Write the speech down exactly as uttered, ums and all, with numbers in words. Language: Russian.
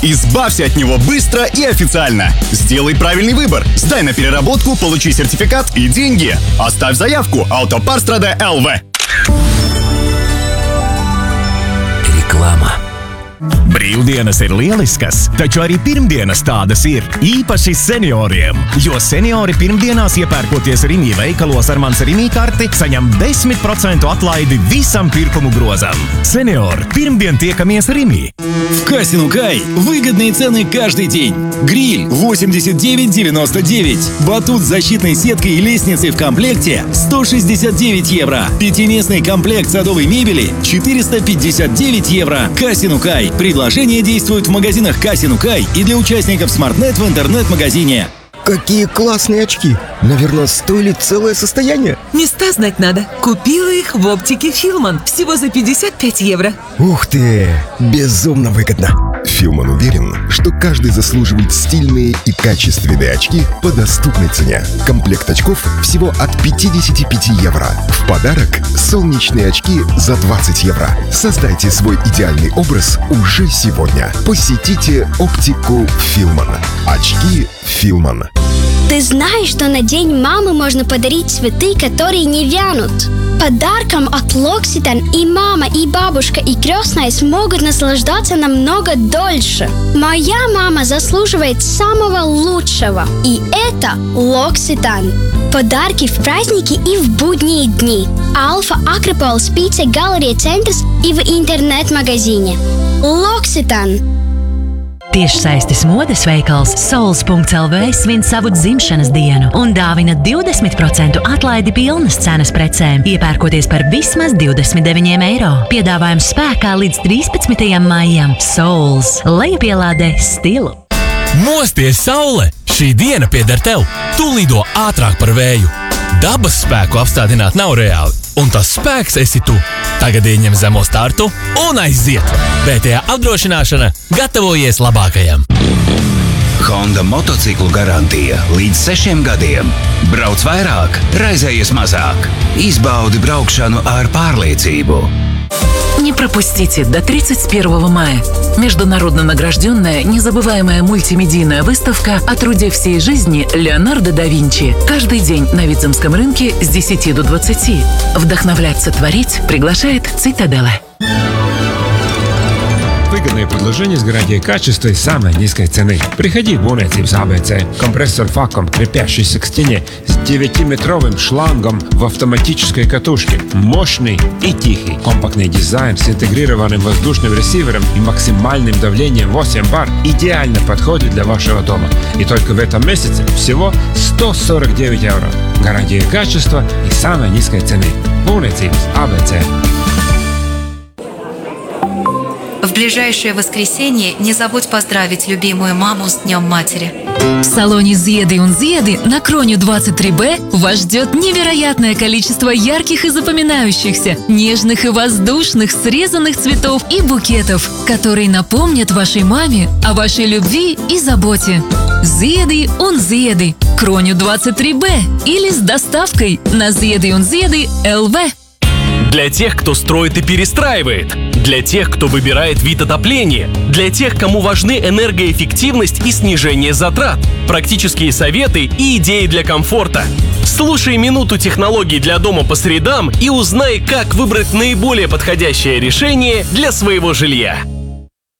Избавься от него быстро и официально. Сделай правильный выбор. Сдай на переработку, получи сертификат и деньги. Оставь заявку. Autoparstrada точка эл ви. Reklāma. Brīvdienas ir lieliskas, taču arī pirmdienas tādas ir, īpaši senioriem. Jo seniori pirmdienās iepērkoties Rimi veikalos ar mans Rimi karti, saņem desmit procentu atlaidi visam pirkumu grozam. Seniori, pirmdien tiekamies Rimi. В Касину Кай выгодные цены каждый день. Гриль восемьдесят девять девяносто девять. Батут с защитной сеткой и лестницей в комплекте сто шестьдесят девять евро. Пятиместный комплект садовой мебели четыреста пятьдесят девять евро. Касину Кай. Предложение действует в магазинах Касину Кай и для участников SmartNet в интернет-магазине. Какие классные очки! Наверное, стоили целое состояние. Места знать надо. Купила их в оптике Филман. Всего за пятьдесят пять евро. Ух ты! Безумно выгодно. Филман уверен, что каждый заслуживает стильные и качественные очки по доступной цене. Комплект очков всего от пятьдесят пять евро. В подарок солнечные очки за двадцать евро. Создайте свой идеальный образ уже сегодня. Посетите оптику Филман. Очки Филман. Ты знаешь, что на День мамы можно подарить цветы, которые не вянут? Подарком от L'Occitane и мама, и бабушка, и крестная смогут наслаждаться намного дольше. Моя мама заслуживает самого лучшего. И это L'Occitane. Подарки в праздники и в будние дни. Alfa Acropolis Pizza Galleria Centrs и в интернет-магазине. L'Occitane. Tiešsaistes modes veikals Souls punkts el vē svin savu dzimšanas dienu un dāvina divdesmit procentu atlaidi pilnas cenas precēm, iepērkoties par vismaz divdesmit deviņiem eiro. Piedāvājums spēkā līdz trīspadsmitajam maijam. Souls. Lejupielādē stilu. Mosties, saule! Šī diena pieder tev. Tu lido ātrāk par vēju. Dabas spēku apstādināt nav reāli, un tas spēks esi tu. Tagad ieņem zemo startu un aiziet. Vietējā apdrošināšana gatavojies labākajam. Honda motociklu garantija līdz sešiem gadiem. Brauc vairāk, raizējies mazāk. Izbaudi braukšanu ar pārliecību. Не пропустите до тридцать первого мая. Международно награжденная незабываемая мультимедийная выставка о труде всей жизни Леонардо да Винчи. Каждый день на Витземском рынке с десяти до двадцати. Вдохновляться творить приглашает Цитаделла. Выгодное предложение с гарантией качества и самой низкой цены. Приходи в Būvniecības эй би си. Компрессор Facom, крепящийся к стене, с девятиметровым шлангом в автоматической катушке. Мощный и тихий. Компактный дизайн с интегрированным воздушным ресивером и максимальным давлением восемь бар идеально подходит для вашего дома. И только в этом месяце всего сто сорок девять евро. Гарантия качества и самой низкой цены. Būvniecības эй би си. В ближайшее воскресенье не забудь поздравить любимую маму с Днем Матери. В салоне Ziedi un Ziedi на Кроню двадцать три бэ вас ждет невероятное количество ярких и запоминающихся, нежных и воздушных срезанных цветов и букетов, которые напомнят вашей маме о вашей любви и заботе. Ziedi un Ziedi. Кроню двадцать три бэ или с доставкой на ziedi un ziedi точка эл ви. Для тех, кто строит и перестраивает. Для тех, кто выбирает вид отопления. Для тех, кому важны энергоэффективность и снижение затрат. Практические советы и идеи для комфорта. Слушай минуту технологий для дома по средам и узнай, как выбрать наиболее подходящее решение для своего жилья.